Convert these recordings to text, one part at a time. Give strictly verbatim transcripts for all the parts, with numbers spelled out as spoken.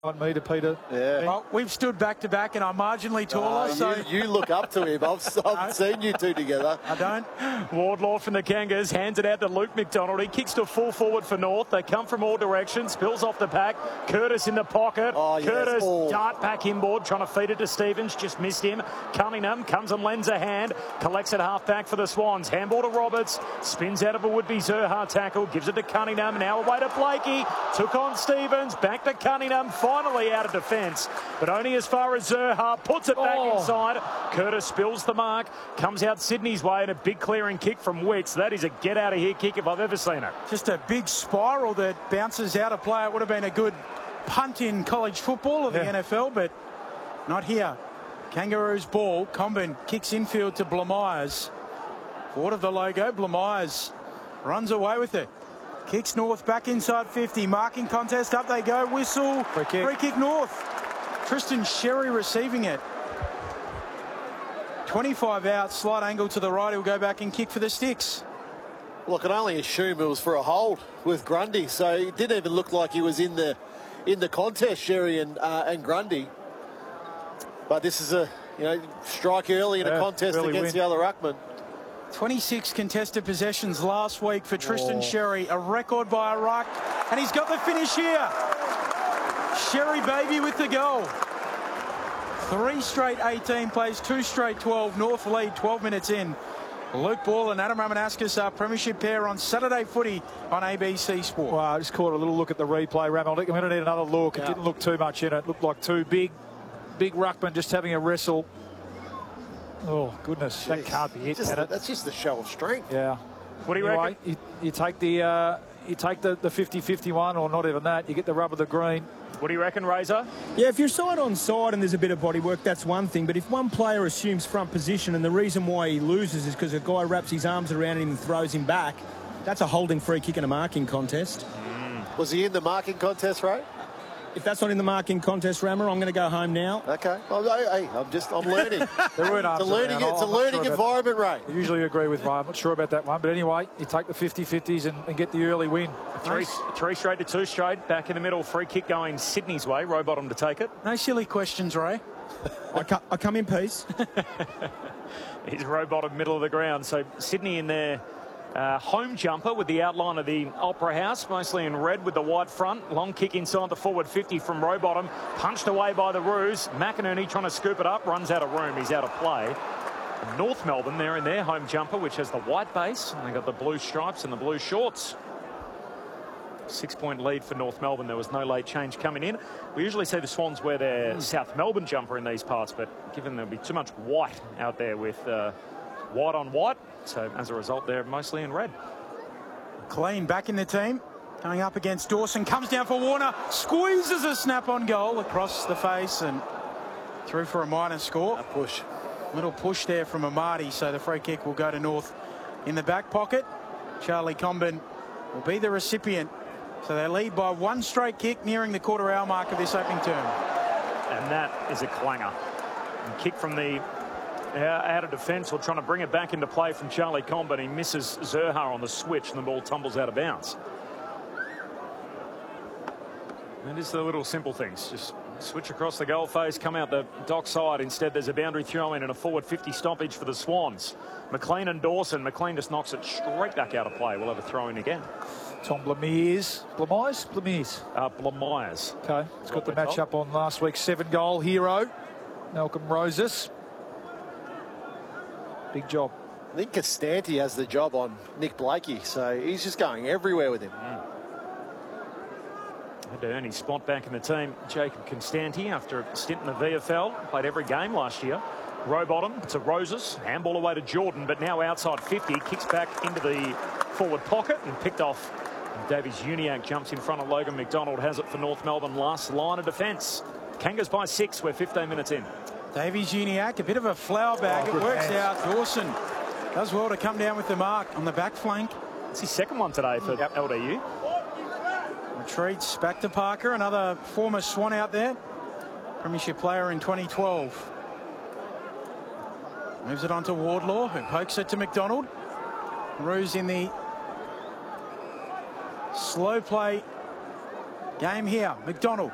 One metre, Peter. Yeah. Well, we've stood back to back and I'm marginally taller, Uh, so... you, you look up to him. I've, I've seen you two together. I don't. Wardlaw from the Kangas hands it out to Luke McDonald. He kicks to full forward for North. They come from all directions. Spills off the pack. Curtis in the pocket. Oh, yes. Curtis Oh. dart back inboard, trying to feed it to Stevens. Just missed him. Cunningham comes and lends a hand. Collects it half back for the Swans. Handball to Roberts. Spins out of a would-be Zerha tackle. Gives it to Cunningham. Now away to Blakey. Took on Stevens. Back to Cunningham. Finally out of defence. But only as far as Zerha puts it back Oh. inside. Curtis spills the mark. Comes out Sydney's way and a big clearing kick from Wicks. That is a get-out-of-here kick if I've ever seen it. Just a big spiral that bounces out of play. It would have been a good punt in college football or the Yeah. N F L, but not here. Kangaroos ball. Comben kicks infield to Blamires. Forward of the logo. Blamires runs away with it. Kicks North back inside fifty. Marking contest. Up they go. Whistle. Free kick. Free kick North. Tristan Sherry receiving it. twenty-five out. Slight angle to the right. He'll go back and kick for the Sticks. Well, I can only assume it was for a hold with Grundy, so it didn't even look like he was in the in the contest, Sherry and uh, and Grundy. But this is a you know strike early in Yeah, a contest early against win. the other ruckman. twenty-six contested possessions last week for Tristan Oh. Sherry, a record by a ruck, and he's got the finish here. Sherry baby with the goal. Three straight eighteen plays, two straight twelve. North lead twelve minutes in. Luke Ball and Adam Ramanauskas are premiership pair on Saturday footy on A B C Sport. Well, I just caught a little look at the replay, Ram. I'm going to need another look. It Yeah. didn't look too much in it. It looked like two big, big ruckmen just having a wrestle. Oh, goodness. That Jeez. can't be it, Just can the- it? That's just the show of strength. Yeah. What do you Anyway, reckon? you, you take the uh, you take the, the fifty fifty-one, or not even that. You get the rub of the green. What do you reckon, Razor? Yeah, if you're side on side and there's a bit of bodywork, that's one thing. But if one player assumes front position and the reason why he loses is because a guy wraps his arms around him and throws him back, that's a holding free kick in a marking contest. Was he in the marking contest, Ray? If that's not in the marking contest, Rammer, I'm going to go home now. Okay. Well, hey, I'm just I'm learning. There weren't It's a arms learning. around. It's a I'm not learning sure about- environment, Ray. I usually agree with Ray. I'm not sure about that one. But anyway, you take the fifty fifties and, and get the early win. Three, three straight to two straight. Back in the middle. Free kick going Sydney's way. Rowbottom to take it. No silly questions, Ray. I, co- I come in peace. He's Rowbottom middle of the ground. So Sydney in their uh, home jumper with the outline of the Opera House, mostly in red with the white front. Long kick inside the forward fifty from Rowbottom. Punched away by the Roos. McInerney trying to scoop it up. Runs out of room. He's out of play. North Melbourne, they're in their home jumper, which has the white base. And they got the blue stripes and the blue shorts. Six-point lead for North Melbourne. There was no late change coming in. We usually see the Swans wear their South Melbourne jumper in these parts, but given there'll be too much white out there with uh, white on white, so as a result, they're mostly in red. Clean back in the team. Going up against Dawson. Comes down for Warner. Squeezes a snap on goal across the face and through for a minor score. A push. Little push there from Amati, so the free kick will go to North in the back pocket. Charlie Comben will be the recipient. So they lead by one straight kick, nearing the quarter hour mark of this opening term. And that is a clanger. And kick from the uh, out of defence, or trying to bring it back into play from Charlie Comben. He misses Zerha on the switch and the ball tumbles out of bounds. And it's the little simple things. Just switch across the goal face, come out the dock side. Instead, there's a boundary throw in and a forward fifty stoppage for the Swans. McLean and Dawson. McLean just knocks it straight back out of play. We'll have a throw in again. Tom Blamires. Blamires? Blamires. Uh, Blamires. Okay. It's got the What we're match told. up on last week's seven-goal hero, Malcolm Roses. Big job. I think Costanti has the job on Nick Blakey, so he's just going everywhere with him. Had to earn his spot back in the team. Jacob Constanti, after a stint in the V F L, played every game last year. Rowbottom to Roses, handball away to Jordan, but now outside fifty, kicks back into the forward pocket and picked off. Davies Uniacke jumps in front of Logan McDonald, has it for North Melbourne. Last line of defence. Kangas by six. We're fifteen minutes in. Davies Uniacke, a bit of a flower bag. Oh, it good works hands. out. Dawson does well to come down with the mark on the back flank. It's his second one today for Yep. L D U. Retreats back to Parker, another former Swan out there. Premiership player in twenty twelve. Moves it on to Wardlaw, who pokes it to McDonald. Roos in the slow play game here. McDonald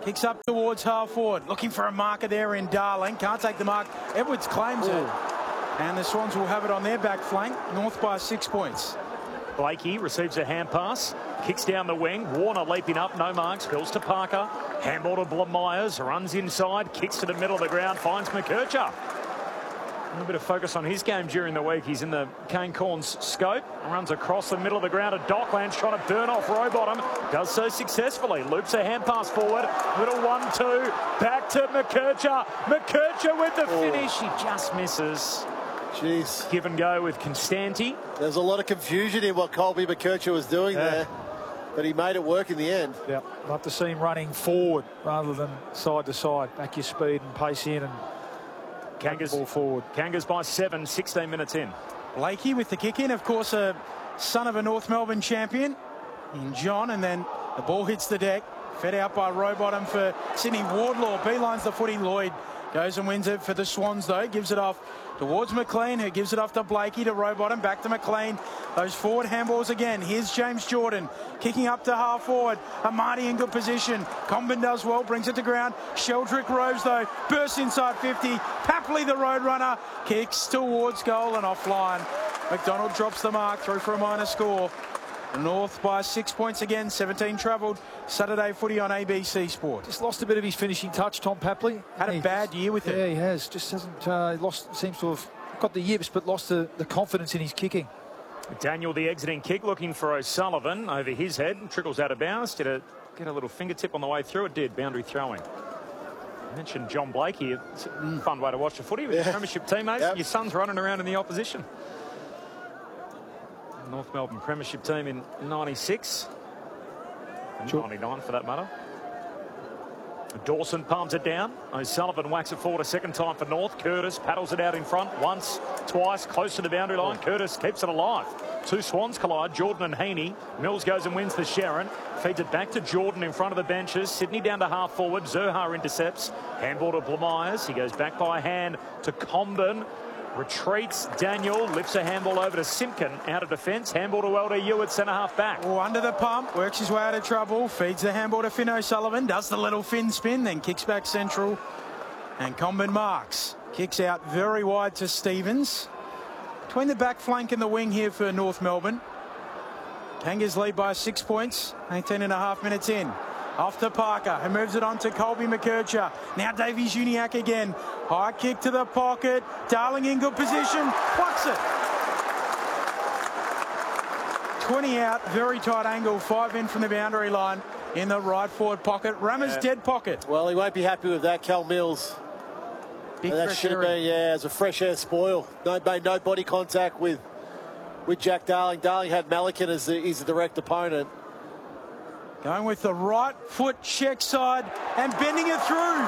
Kicks up towards half forward. Looking for a marker there in Darling. Can't take the mark. Edwards claims Ooh. it. And the Swans will have it on their back flank. North by six points. Blakey receives a hand pass. Kicks down the wing. Warner leaping up. No marks. Spills to Parker. Handball to Blamires. Runs inside. Kicks to the middle of the ground. Finds McKercher. A little bit of focus on his game during the week. He's in the Kane Corns scope. Runs across the middle of the ground at Docklands, trying to burn off Rowbottom. Does so successfully. Loops a hand pass forward. Little one two. Back to McKercher. McKercher with the finish. He just misses. Jeez. Give and go with Constanti. There's a lot of confusion in what Colby McKercher was doing yeah. there. But he made it work in the end. Yeah, love to see him running forward rather than side to side. Back your speed and pace in and Kangas ball forward. Kangas by seven, sixteen minutes in. Blakey with the kick in, of course, a son of a North Melbourne champion in John, and then the ball hits the deck, fed out by Rowbottom for Sydney. Wardlaw beelines the footy. Lloyd goes and wins it for the Swans, though. Gives it off towards McLean, who gives it off to Blakey, to Rowbottom, back to McLean. Those forward handballs again. Here's James Jordan kicking up to half forward. Amati in good position. Comben does well, brings it to ground. Sheldrick Rose, though, bursts inside fifty. Papley, the road runner, kicks towards goal and offline. McDonald drops the mark, through for a minor score. North by six points again, seventeen travelled. Saturday footy on A B C Sport. Just lost a bit of his finishing touch, Tom Papley. Had a bad year with it. Yeah, he has. Just hasn't uh, lost, seems to have got the yips, but lost the, the confidence in his kicking. Daniel, the exiting kick, looking for O'Sullivan over his head. Trickles out of bounds. Did it get a little fingertip on the way through? It did. Boundary throwing. I mentioned John Blakey. It's a mm. fun way to watch the footy with yeah. your premiership teammates. Yep. Your son's running around in the opposition. North Melbourne premiership team in ninety-six. And sure. ninety-nine for that matter. Dawson palms it down. O'Sullivan whacks it forward a second time for North. Curtis paddles it out in front once, twice, close to the boundary line. Curtis keeps it alive. Two Swans collide, Jordan and Heaney. Mills goes and wins the Sharon. Feeds it back to Jordan in front of the benches. Sydney down to half forward. Zerha intercepts. Handball to Blamires. He goes back by hand to Comben. Retreats. Daniel lifts a handball over to Simpkin. Out of defence. Handball to L D U at centre half back. Oh, under the pump. Works his way out of trouble. Feeds the handball to Finn O'Sullivan. Does the little Finn spin. Then kicks back central. And Comben marks. Kicks out very wide to Stevens. Between the back flank and the wing here for North Melbourne. Kangas lead by six points. eighteen and a half minutes in. Off to Parker, who moves it on to Colby McKercher. Now Davies Uniacke again. High kick to the pocket. Darling in good position. Plucks it. twenty out, very tight angle. Five in from the boundary line in the right forward pocket. Rammer's yeah. dead pocket. Well, he won't be happy with that, Cal Mills. Big that should have been, yeah, as a fresh air spoil. No, made no body contact with with Jack Darling. Darling had Malikan as the, he's the direct opponent. Going with the right foot check side and bending it through.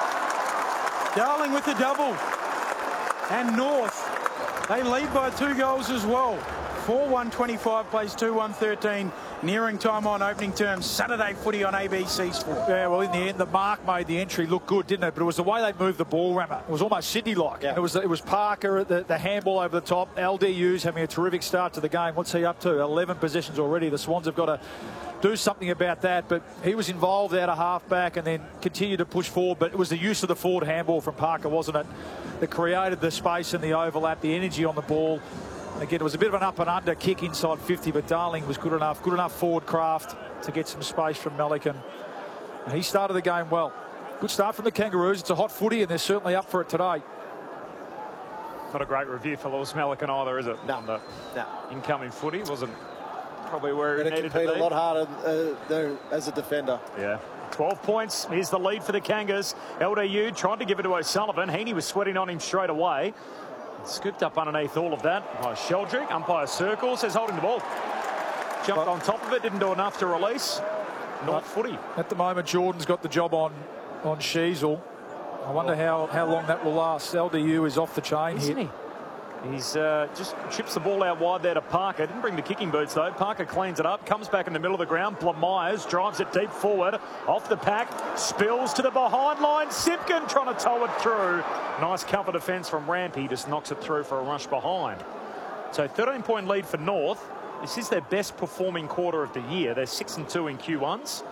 Darling with the double. And North, they lead by two goals as well. four one twenty-five plays two one thirteen. Nearing time on opening terms. Saturday footy on A B C Sport. Yeah, well, in the end, the mark made the entry look good, didn't it? But it was the way they moved the ball, Rammer. It was almost Sydney-like. Yeah. It was it was Parker, the, the handball over the top. L D U's having a terrific start to the game. What's he up to? eleven possessions already. The Swans have got to do something about that. But he was involved out of half-back and then continued to push forward. But it was the use of the forward handball from Parker, wasn't it, that created the space and the overlap, the energy on the ball. Again, it was a bit of an up and under kick inside fifty, but Darling was good enough, good enough forward craft to get some space from Malikan. And he started the game well. Good start from the Kangaroos. It's a hot footy, and they're certainly up for it today. Not a great review for Lewis Malikan either, is it? No. On the no. incoming footy wasn't probably where he needed to be. Compete a lot harder uh, there as a defender. Yeah. twelve points. Here's the lead for the Kangas. L D U tried to give it to O'Sullivan. Heaney was sweating on him straight away. Scooped up underneath all of that by Sheldrick. Umpire Circle says holding the ball. Jumped on top of it, didn't do enough to release. Not footy. At the moment, Jordan's got the job on on Sheasel. I wonder how, how long that will last. L D U is off the chain Isn't here. he? He's uh, just chips the ball out wide there to Parker. Didn't bring the kicking boots, though. Parker cleans it up, comes back in the middle of the ground. Blamires drives it deep forward. Off the pack, spills to the behind line. Simpkin trying to tow it through. Nice cover defence from Rampy. Just knocks it through for a rush behind. So thirteen point lead for North. This is their best performing quarter of the year. They're six and two in Q ones.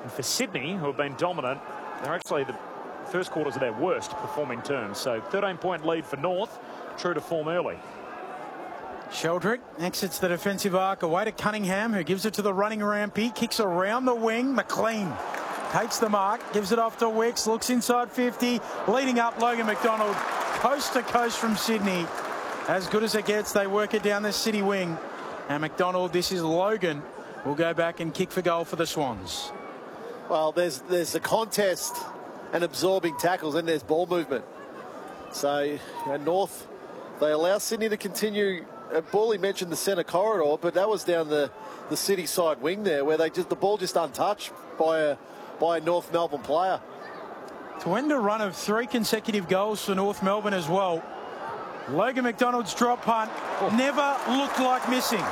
And for Sydney, who have been dominant, they're actually the first quarters of their worst performing terms. So thirteen point lead for North, true to form early. Sheldrick exits the defensive arc away to Cunningham, who gives it to the running Rampy, kicks around the wing. McLean takes the mark, gives it off to Wicks, looks inside fifty, leading up Logan McDonald, coast to coast from Sydney. As good as it gets, they work it down the city wing. And McDonald, this is Logan, will go back and kick for goal for the Swans. Well, there's there's a contest and absorbing tackles, and there's ball movement. So, you know, North, they allow Sydney to continue. Uh, Bawley mentioned the centre corridor, but that was down the, the city side wing there, where they just the ball just untouched by a by a North Melbourne player. To end a run of three consecutive goals for North Melbourne as well. Logan McDonald's drop punt never looked like missing.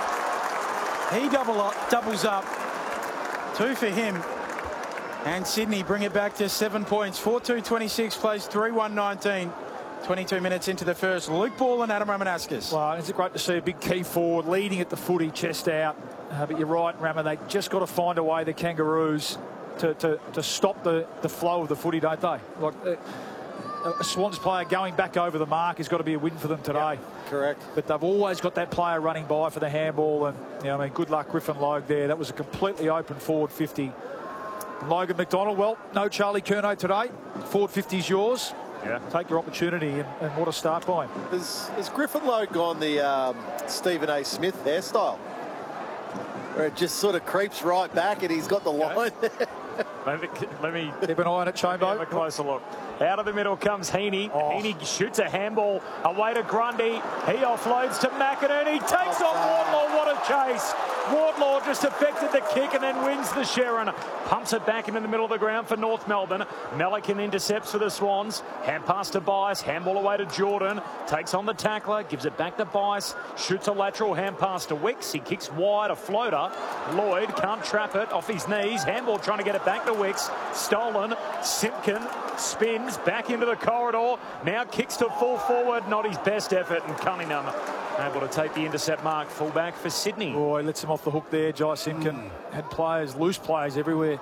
He double up, doubles up. Two for him. And Sydney bring it back to seven points. four two twenty-six plays three one nineteen. twenty-two minutes into the first. Luke Ball and Adam Ramanaskas. Well, it's great to see a big key forward leading at the footy, chest out. Uh, but you're right, Rama, they just got to find a way, the Kangaroos, to, to, to stop the, the flow of the footy, don't they? Like uh, a Swans player going back over the mark has got to be a win for them today. Yep, correct. But they've always got that player running by for the handball. And, you know, I mean, good luck, Griffin Logue there. That was a completely open forward fifty. Logan McDonald, well, no Charlie Curnow today. Forward fifty's yours. Yeah. Take your opportunity, and, and what a start by him. Has, has Griffin Logue gone the um, Stephen A. Smith hairstyle? Where it just sort of creeps right back and he's got the line there. Let me, let me keep an eye on it, Chambo. Have a closer look. Out of the middle comes Heaney. Oh. Heaney shoots a handball away to Grundy. He offloads to McInerney. Takes on Wardlaw. What a chase. Wardlaw just affected the kick and then wins the Sherrin. Pumps it back into the middle of the ground for North Melbourne. Melican intercepts for the Swans. Hand pass to Bice. Handball away to Jordan. Takes on the tackler. Gives it back to Bice. Shoots a lateral hand pass to Wicks. He kicks wide, a floater. Lloyd can't trap it off his knees. Handball trying to get it back to Wicks. Stolen. Simpkin spins back into the corridor. Now kicks to full forward. Not his best effort. And Cunningham able to take the intercept mark. Fullback for Sydney. Boy, lets him off the hook there. Jai Simpkin mm. had players, loose players everywhere.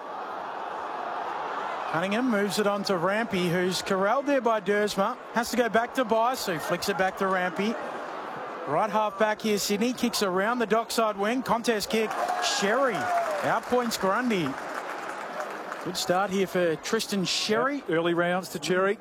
Cunningham moves it on to Rampy, who's corralled there by Dersma. Has to go back to Bice, who flicks it back to Rampy. Right half back here, Sydney kicks around the dockside wing. Contest kick. Sherry outpoints Grundy. Good start here for Tristan Sherry. Yep. Early rounds to Cherry.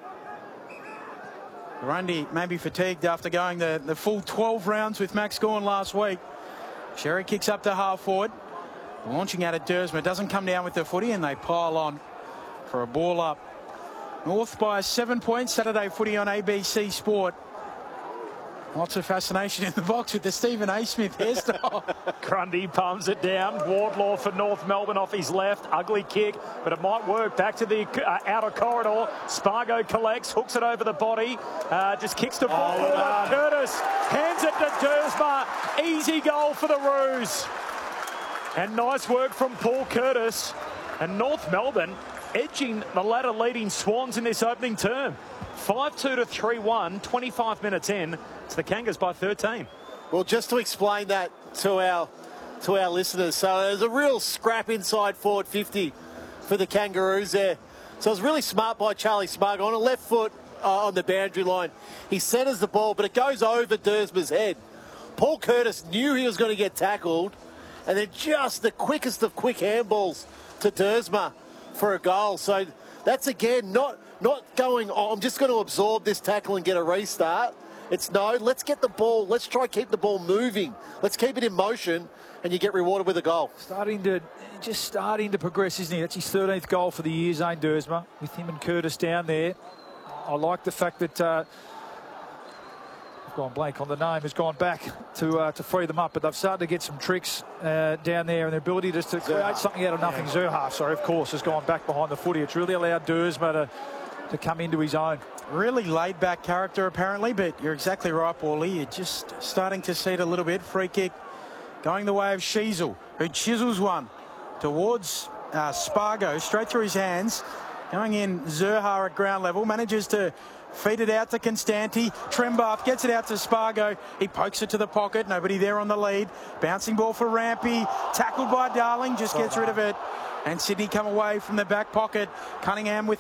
Grundy maybe fatigued after going the, the full twelve rounds with Max Gawn last week. Sherry kicks up to half forward. Launching out at Dersma. Doesn't come down with the footy and they pile on for a ball up. North by seven points. Saturday footy on A B C Sport. Lots of fascination in the box with the Stephen A. Smith hairstyle. Grundy palms it down. Wardlaw for North Melbourne off his left. Ugly kick, but it might work. Back to the uh, outer corridor. Spargo collects, hooks it over the body. Uh, just kicks to full oh, forward. no. Curtis hands it to Dersma. Easy goal for the Roos. And nice work from Paul Curtis. And North Melbourne edging the ladder leading Swans in this opening term. five two to three one, twenty-five minutes in. It's the Kangas by thirteen. Well, just to explain that to our to our listeners, so there's a real scrap inside forward fifty for the Kangaroos there. So it was really smart by Charlie Spargo on a left foot uh, on the boundary line. He centres the ball, but it goes over Dersma's head. Paul Curtis knew he was going to get tackled, and then just the quickest of quick handballs to Dersma for a goal. So that's again not not going, oh, I'm just going to absorb this tackle and get a restart. It's no, let's get the ball, let's try keep the ball moving. Let's keep it in motion, and you get rewarded with a goal. Starting to, just starting to progress, isn't he? That's his thirteenth goal for the year, Zane Dersma, with him and Curtis down there. I like the fact that, uh, I've gone blank on the name, has gone back to uh, to free them up, but they've started to get some tricks uh, down there, and the ability just to create Zerha. something out of nothing. Yeah. Zerha, sorry, of course, has gone back behind the footy. It's really allowed Dersma to, to come into his own. Really laid-back character, apparently, but you're exactly right, Paulie. You're just starting to see it a little bit. Free kick going the way of Sheasel, who chisels one towards uh, Spargo, straight through his hands. Going in, Zerha at ground level, manages to feed it out to Constanti. Trembath gets it out to Spargo. He pokes it to the pocket. Nobody there on the lead. Bouncing ball for Rampy. Tackled by Darling. Just gets rid of it. And Sydney come away from the back pocket. Cunningham with